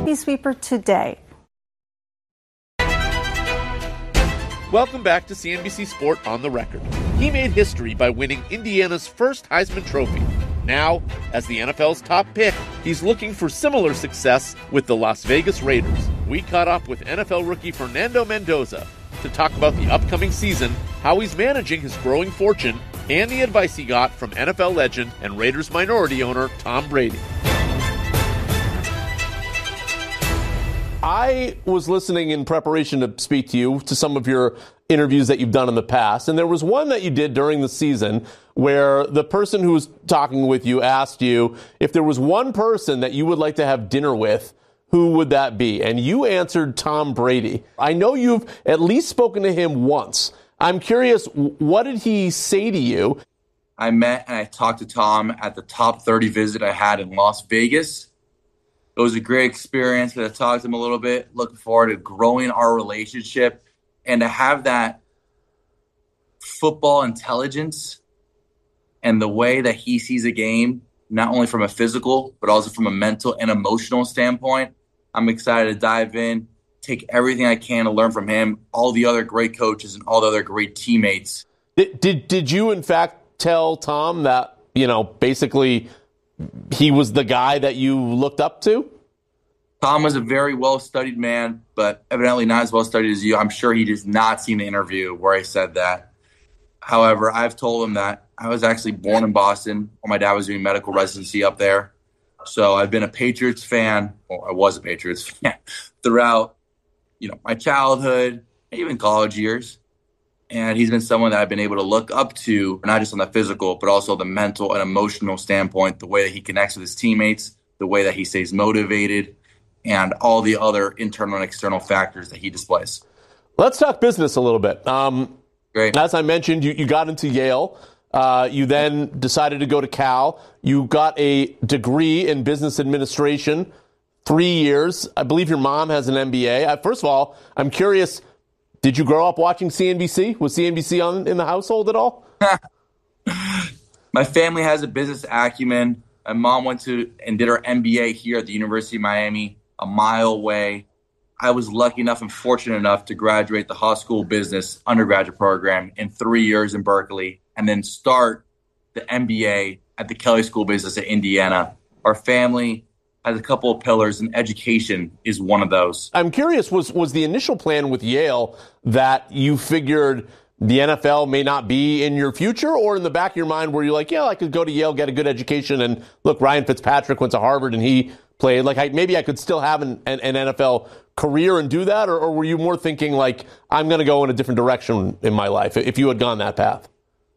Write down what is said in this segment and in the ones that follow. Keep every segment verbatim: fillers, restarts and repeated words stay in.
Chimney Sweeper today. Welcome back to C N B C Sport On the Record. He made history by winning Indiana's first Heisman Trophy. Now, as the N F L's top pick, he's looking for similar success with the Las Vegas Raiders. We caught up with N F L rookie Fernando Mendoza to talk about the upcoming season, how he's managing his growing fortune, and the advice he got from N F L legend and Raiders minority owner Tom Brady. I was listening in preparation to speak to you to some of your interviews that you've done in the past, and there was one that you did during the season where the person who was talking with you asked you if there was one person that you would like to have dinner with, who would that be? And you answered Tom Brady. I know you've at least spoken to him once. I'm curious, what did he say to you? I met and I talked to Tom at the top thirty visit I had in Las Vegas. It was a great experience. Got to talk to him a little bit. Looking forward to growing our relationship and to have that football intelligence and the way that he sees a game, not only from a physical, but also from a mental and emotional standpoint. I'm excited to dive in, take everything I can to learn from him, all the other great coaches and all the other great teammates. Did, did, did you, in fact, tell Tom that, you know, basically he was the guy that you looked up to? Tom was a very well-studied man, but evidently not as well-studied as you. I'm sure he does not seen the interview where I said that. However, I've told him that I was actually born in Boston, where my dad was doing medical residency up there. So I've been a Patriots fan, or I was a Patriots fan, throughout, you know, my childhood, even college years. And he's been someone that I've been able to look up to, not just on the physical, but also the mental and emotional standpoint, the way that he connects with his teammates, the way that he stays motivated, and all the other internal and external factors that he displays. Let's talk business a little bit. Um, Great. As I mentioned, you, you got into Yale. Uh, you then decided to go to Cal. You got a degree in business administration, three years. I believe your mom has an M B A. Uh, first of all, I'm curious, did you grow up watching C N B C? Was C N B C on in the household at all? My family has a business acumen. My mom went to and did her M B A here at the University of Miami, a mile away. I was lucky enough and fortunate enough to graduate the Haas School of Business undergraduate program in three years in Berkeley and then start the M B A at the Kelley School of Business at Indiana. Our family has a couple of pillars, and education is one of those. I'm curious, was was the initial plan with Yale that you figured the N F L may not be in your future, or in the back of your mind were you like, yeah, I could go to Yale, get a good education, and look, Ryan Fitzpatrick went to Harvard and he played, like I, maybe I could still have an, an, an N F L career and do that, or, or were you more thinking like, I'm going to go in a different direction in my life if you had gone that path?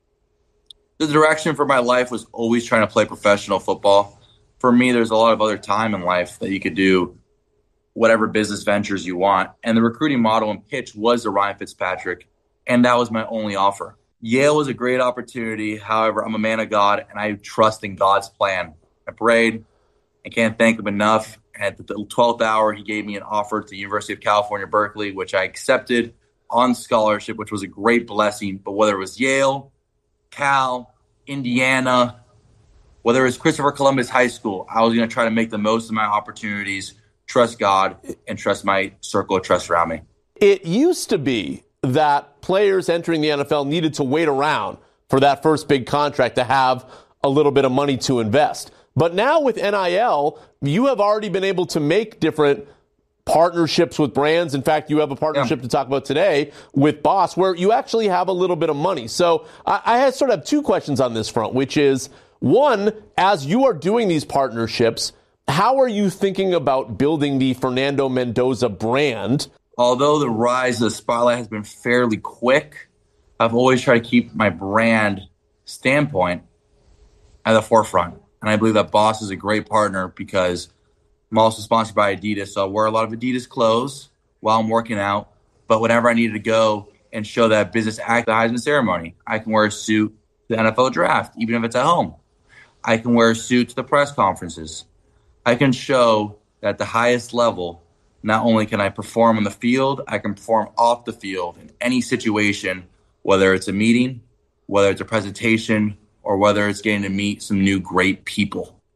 The direction for my life was always trying to play professional football. For me, there's a lot of other time in life that you could do whatever business ventures you want. And the recruiting model and pitch was the Ryan Fitzpatrick, and that was my only offer. Yale was a great opportunity. However, I'm a man of God, and I trust in God's plan. I prayed. I can't thank him enough. At the twelfth hour, he gave me an offer to the University of California, Berkeley, which I accepted on scholarship, which was a great blessing. But whether it was Yale, Cal, Indiana, whether it was Christopher Columbus High School, I was going to try to make the most of my opportunities, trust God, and trust my circle of trust around me. It used to be that players entering the N F L needed to wait around for that first big contract to have a little bit of money to invest. But now with N I L, you have already been able to make different partnerships with brands. In fact, you have a partnership yeah. to talk about today with Boss, where you actually have a little bit of money. So I, I have sort of have two questions on this front, which is, one, as you are doing these partnerships, how are you thinking about building the Fernando Mendoza brand? Although the rise of the spotlight has been fairly quick, I've always tried to keep my brand standpoint at the forefront. And I believe that Boss is a great partner because I'm also sponsored by Adidas. So I wear a lot of Adidas clothes while I'm working out. But whenever I needed to go and show that business act, the Heisman ceremony, I can wear a suit to the N F L draft, even if it's at home. I can wear a suit to the press conferences. I can show that at the highest level, not only can I perform on the field, I can perform off the field in any situation, whether it's a meeting, whether it's a presentation, or whether it's getting to meet some new great people.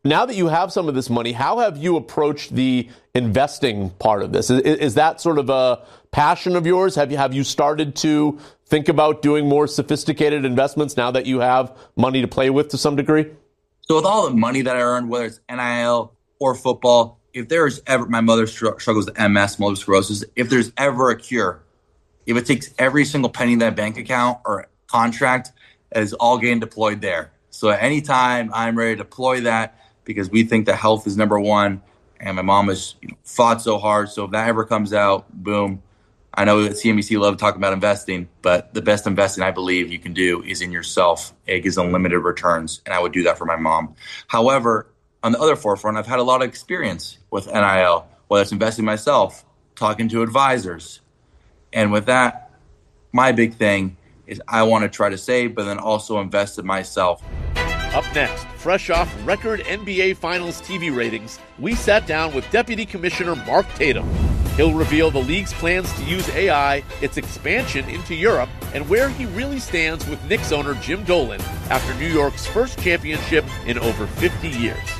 Now that you have some of this money, how have you approached the investing part of this? Is, is that sort of a passion of yours? Have you have you started to think about doing more sophisticated investments now that you have money to play with to some degree? So with all the money that I earned, whether it's N I L or football, if there's ever, my mother struggles with M S, multiple sclerosis, if there's ever a cure, if it takes every single penny in that bank account or contract, is all getting deployed there. So at any time, I'm ready to deploy that because we think that health is number one. And my mom has you know, fought so hard. So if that ever comes out, boom. I know that C N B C love talking about investing, but the best investing I believe you can do is in yourself. It gives unlimited returns, and I would do that for my mom. However, on the other forefront, I've had a lot of experience with N I L, whether it's investing myself, talking to advisors. And with that, my big thing is I want to try to save, but then also invest in myself. Up next, fresh off record N B A Finals T V ratings, we sat down with Deputy Commissioner Mark Tatum. He'll reveal the league's plans to use A I, its expansion into Europe, and where he really stands with Knicks owner Jim Dolan after New York's first championship in over fifty years.